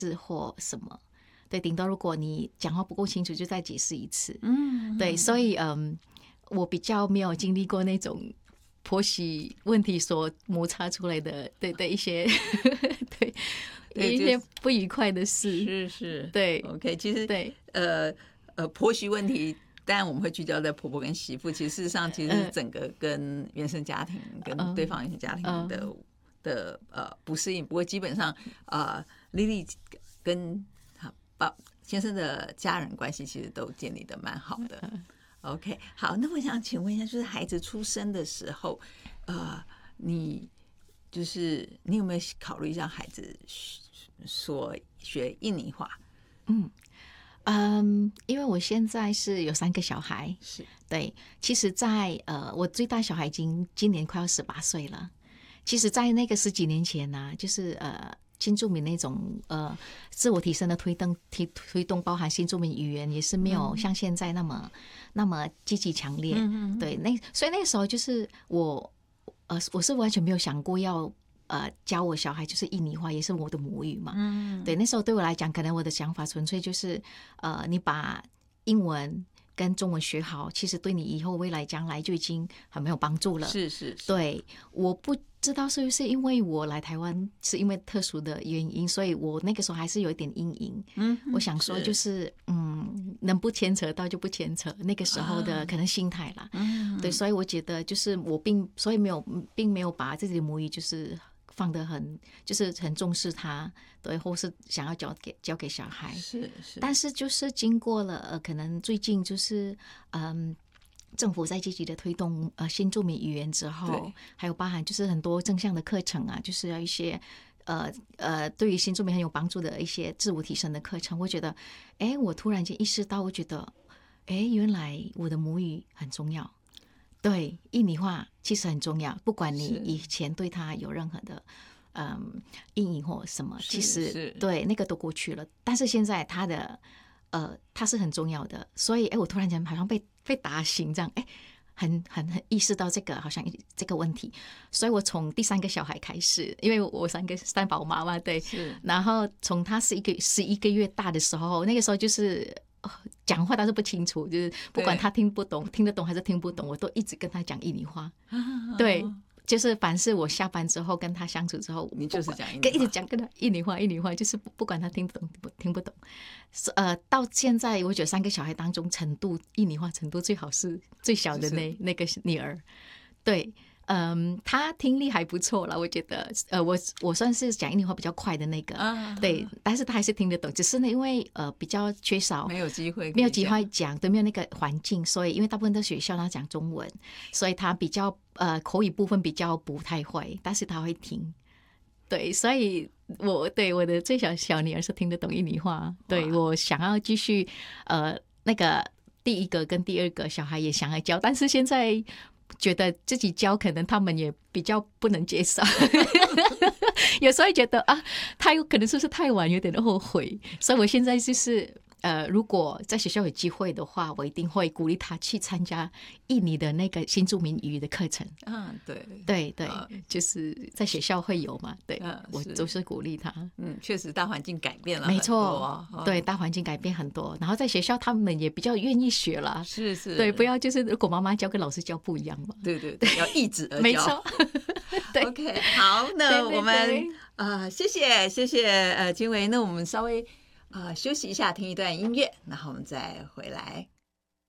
或什么。对，顶多如果你讲话不够清楚，就再解释一次。对，所以我比较没有经历过那种婆媳问题所摩擦出来的一些对一些不愉快的事。 是， 对 ，OK， 其实对婆媳问题。当然，我们会聚焦在婆婆跟媳妇，其实事实上，其实整个跟原生家庭、跟对方原生家庭的不适应。不过基本上，Lily 跟先生的家人关系其实都建立的蛮好的。OK， 好，那我想请问一下，就是孩子出生的时候，你有没有考虑让孩子所学印尼话？ 因为我现在是有3个小孩， 是对，其实在我最大小孩今年快要18岁了。其实，在那个10几年前呢，就是新住民那种自我提升的推动，包含新住民语言也是没有像现在那么积极强烈。对，所以那个时候就是我是完全没有想过要教我小孩就是印尼话，也是我的母语嘛。对，那时候对我来讲，可能我的想法纯粹就是你把英文跟中文学好，其实对你以后未来将来就已经很没有帮助了。 是。 对，我不知道是不是因为我来台湾是因为特殊的原因，所以我那个时候还是有一点阴影。我想说就是能不牵扯到就不牵扯，那个时候的可能心态啦。对，所以我觉得就是我并没有把自己的母语就是放得就是很重视它，对，或是想要教给小孩。 是。 但是就是经过了可能最近就是政府在积极的推动新住民语言之后，还有包含就是很多正向的课程啊，就是要一些对于新住民很有帮助的一些自我提升的课程。我觉得我突然间意识到，我觉得原来我的母语很重要。对，印尼话其实很重要，不管你以前对它有任何的阴影或什么，其实对那个都过去了。但是现在它是很重要的，所以我突然间好像被打醒，这样很意识到好像这个问题。所以我从第3个小孩开始，因为我三宝妈嘛，对，然后从他11个月大的时候，那个时候就是讲话他是不清楚，就是不管他听得懂还是听不懂，我都一直跟他讲印尼话。对，就是凡是我下班之后跟他相处之后， 你就是讲印尼话， 一直讲跟他印尼话，就是不管他听不懂听不懂。到现在我觉得3个小孩当中印尼话程度最好是最小的那个女儿。对，他听力还不错啦，我觉得我算是讲印尼话比较快的那个。对，但是他还是听得懂，只是呢因为比较缺少，没有机会讲，对，没有那个环境，所以因为大部分的学校他讲中文，所以他比较口语部分比较不太会，但是他会听。对，所以我的最小女儿是听得懂印尼话。对，我想要继续那个第1个跟第2个小孩也想要教，但是现在觉得自己教可能他们也比较不能接受有时候觉得他有可能是不是太晚，有点后悔。所以我现在就是如果在学校有机会的话，我一定会鼓励他去参加印尼的那个新住民语的课程。对，就是在学校会有嘛。对，我都是鼓励他。 确实大环境改变了很多。 没错，对，大环境改变很多，然后在学校他们也比较愿意学了。 是。 对，不要就是如果妈妈教跟老师教不一样嘛。 对，要易子而教。 没错。对 OK， 好，那我们谢谢金维，那我们稍微休息一下，听一段音乐，然后我们再回来。